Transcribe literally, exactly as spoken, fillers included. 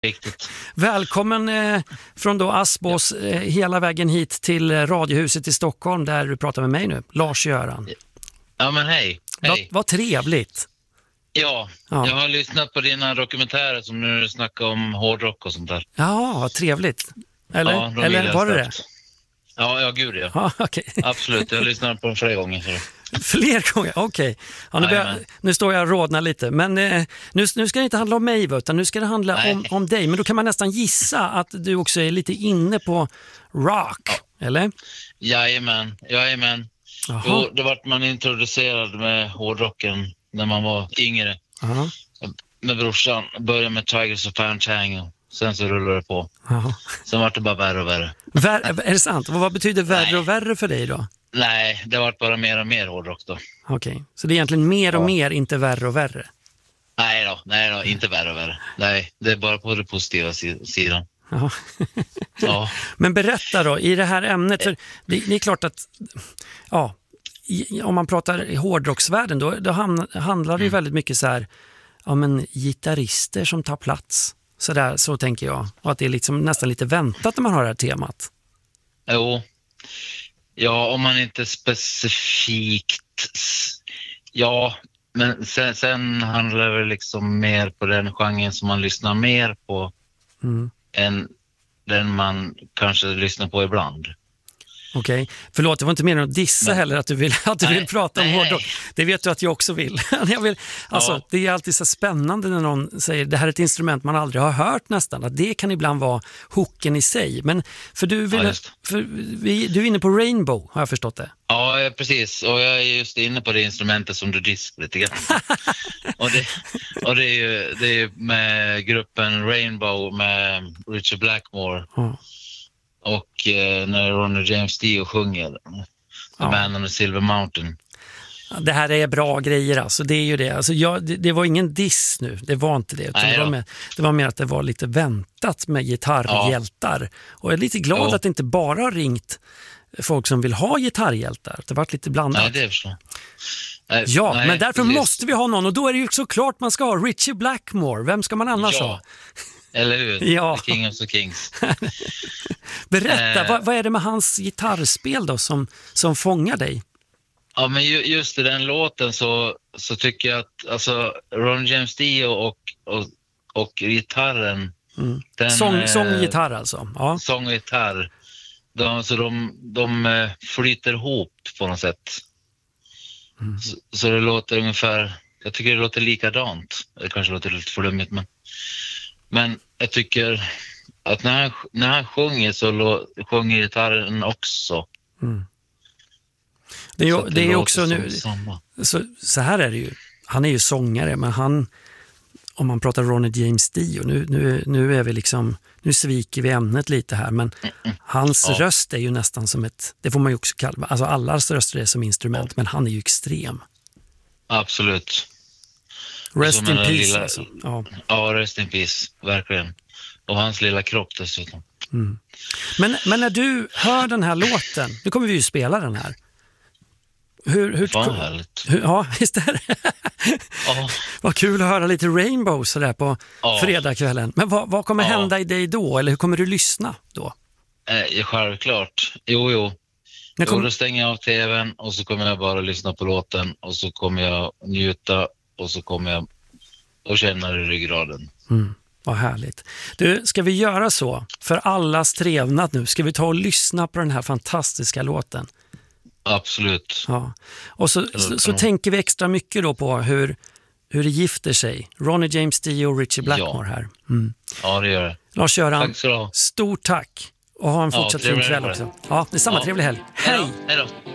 Riktigt. Välkommen eh, från då Asbås eh, hela vägen hit till eh, Radiohuset i Stockholm där du pratar med mig nu, Lars-Göran. Ja, men hej. hej. Vad, vad trevligt. Ja, Ja. jag har lyssnat på dina dokumentärer som nu snackar om hårdrock och sånt där. Ja, vad trevligt. Eller, Ja, de eller gillar var det det? starkt. Ja, ja, gud ja. Ja, okej. Absolut, jag har lyssnat på dem flera gånger. Så. Fler gånger, okej. Ja, nu, börjar- Jajamän. nu står jag och rodnar lite. Men eh, nu, nu ska det inte handla om mig, va, utan nu ska det handla Nej. om, om dig. Men då kan man nästan gissa att du också är lite inne på rock, eller? Jajamän, jajamän. Jaha. Jo, det vart man introducerad med hårdrocken när man var yngre. Jaha. Med brorsan, började med Tigers of Pantang. Sen så rullade det på. Jaha. Sen vart det bara värre och värre. Vär, är det sant? Och vad betyder värre Nej. och värre för dig då? Nej, det vart bara mer och mer hårdrock då. Okej, så det är egentligen mer och Ja. mer, inte värre och värre. Nej då, nej då, inte värre och värre. Nej, det är bara på den positiva si- sidan. Jaha. Ja. Men berätta då, i det här ämnet, för det, det är klart att ja, i, om man pratar i hårdrocksvärlden då, då ham, handlar det ju väldigt mycket så här, ja men gitarrister som tar plats. Så, där, så tänker jag. Och att det är liksom nästan lite väntat när man har det här temat. Jo. Ja, om man inte specifikt... Ja, men sen, sen handlar det väl liksom mer på den genren som man lyssnar mer på Mm. än den man kanske lyssnar på ibland. Okej, förlåt, det var inte mer än att dissa Men- heller att du vill, att du Nej, vill prata om nej. hårdrock. Det vet du att jag också vill. jag vill alltså, Ja. det är alltid så spännande när någon säger det här är ett instrument man aldrig har hört nästan. Att det kan ibland vara hooken i sig. Men för du, vill, Ja, just. för vi, du är inne på Rainbow, har jag förstått det. Ja, eh, precis. Och jag är just inne på det instrumentet som du diskar lite grann. och det, och det, är ju, det är ju med gruppen Rainbow med Richard Blackmore. Ja. Och eh, när Ronny James Dio sjunger The Ja. Man on the Silver Mountain. Det här är bra grejer alltså, det är ju det. Alltså jag, det, det var ingen diss nu, det var inte det. Utan Nej det, var då. mer, det var mer att det var lite väntat med gitarrhjältar. Och jag är lite glad Jo. att det inte bara har ringt folk som vill ha gitarrhjältar. Det har varit lite blandat. Nej, det förstår jag. Nej, Ja, nej, men därför precis. måste vi ha någon och då är det ju såklart man ska ha Richie Blackmore. Vem ska man annars Ja. ha? Eller hur? Ja. The King of the Kings. Berätta, Eh. vad, vad är det med hans gitarrspel då som, som fångar dig? Ja, men ju, just i den låten så, så tycker jag att alltså, Ron James Dio och, och, och gitarren... Mm. Den, Sång, eh, sång gitarr alltså. Ja. Sång och gitarr. De, så de, de eh, flyter ihop på något sätt. Mm. Så, så det låter ungefär... Jag tycker det låter likadant. Det kanske låter lite flummigt, men... Men jag tycker att när han, när han sjunger så lå, sjunger gitarren också. Mm. Det är Så ju, att det är ju låter också som nu, samma. så, så här är det ju. Han är ju sångare, men han, om man pratar Ronny James Dio, nu, nu, nu är vi liksom, nu sviker vi ämnet lite här, men hans Ja. röst är ju nästan som ett, det får man ju också kalla, alltså allas röster är som instrument, men han är ju extrem. Absolut. Rest som in den peace lilla- alltså. Ja. Ja, rest in peace. Verkligen. Och hans lilla kropp dessutom. Mm. Men, men när du hör den här låten, nu kommer vi ju spela den här. Hur, hur, Fan härligt. hur, ja, visst är det. Ja. Vad kul att höra lite Rainbow så där på Ja. fredagskvällen. Men vad, vad kommer Ja. hända i dig då? Eller hur kommer du lyssna då? Eh, självklart. Jo, jo. När Jo, kom, då stänger jag av tvn och så kommer jag bara lyssna på låten och så kommer jag njuta och så kommer jag och känna det i ryggraden. mm, vad härligt. Du, ska vi göra så för allas trevnad nu? Ska vi ta och lyssna på den här fantastiska låten? Absolut. Ja. Och så, så, så kanon. tänker vi extra mycket då på hur, hur det gifter sig. Ronny James Dio och Richie Blackmore här. Mm. Ja, det gör det. Lars-Göran, Tack så du ha. stort tack och ha en Ja, fortsatt fin trevlig kväll helg. också. Ja, det är samma Ja. trevlig helg. Hej Hej! då. Hej då.